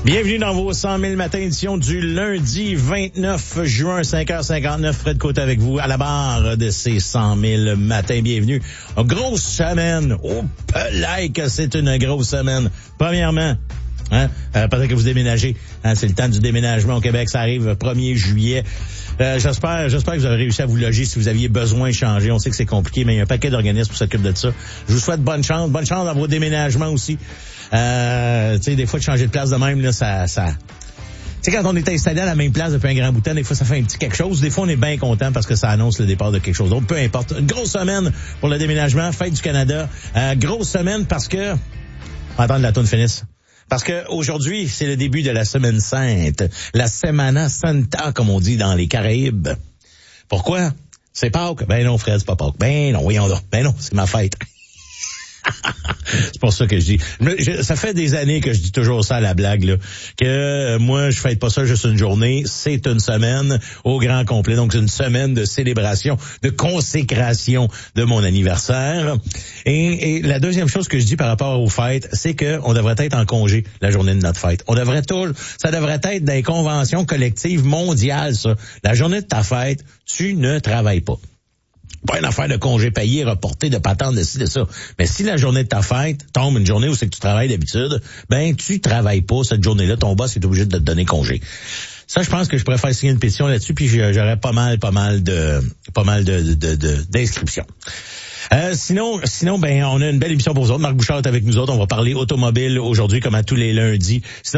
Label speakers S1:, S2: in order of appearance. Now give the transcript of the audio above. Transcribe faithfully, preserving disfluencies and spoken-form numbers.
S1: Bienvenue dans vos cent mille matins, édition du lundi vingt-neuf juin, cinq heures cinquante-neuf. Fred Côté avec vous à la barre de ces cent mille matins. Bienvenue. Une grosse semaine. Oh, like, c'est une grosse semaine. Premièrement, hein, euh, peut-être que vous déménagez. Hein, c'est le temps du déménagement au Québec. Ça arrive premier juillet. Euh, j'espère, j'espère que vous avez réussi à vous loger si vous aviez besoin de changer. On sait que c'est compliqué, mais il y a un paquet d'organismes qui s'occupent de ça. Je vous souhaite bonne chance. Bonne chance dans vos déménagements aussi. Euh, tu sais, des fois, de changer de place de même, là, ça, ça, tu sais, quand on est installé à la même place depuis un grand bout de temps, des fois, ça fait un petit quelque chose. Des fois, on est bien content parce que ça annonce le départ de quelque chose d'autre. Peu importe. Une grosse semaine pour le déménagement, fête du Canada. Euh, grosse semaine parce que, on va attendre la tourne finisse. Parce que aujourd'hui, c'est le début de la Semaine Sainte. La Semana Santa, comme on dit dans les Caraïbes. Pourquoi? C'est Pâques? Ben non, Fred, c'est pas Pâques. Ben non, voyons donc. Ben non, c'est ma fête. C'est pour ça que je dis. Je, ça fait des années que je dis toujours ça à la blague, là, que euh, moi, je fête pas ça juste une journée. C'est une semaine au grand complet. Donc, c'est une semaine de célébration, de consécration de mon anniversaire. Et, et la deuxième chose que je dis par rapport aux fêtes, c'est que on devrait être en congé la journée de notre fête. On devrait tout, ça devrait être des conventions collectives mondiales, ça. La journée de ta fête, tu ne travailles pas. Pas une affaire de congé payé, reporté, de patente, de ci, de ça. Mais si la journée de ta fête tombe une journée où c'est que tu travailles d'habitude, ben tu travailles pas cette journée-là, ton boss est obligé de te donner congé. Ça, je pense que je pourrais faire signer une pétition là-dessus, puis j'aurais pas mal, pas mal de, pas mal de, de, de, d'inscriptions. Euh, sinon, sinon, ben, on a une belle émission pour vous autres. Marc Bouchard est avec nous autres. On va parler automobile aujourd'hui, comme à tous les lundis. Sinon,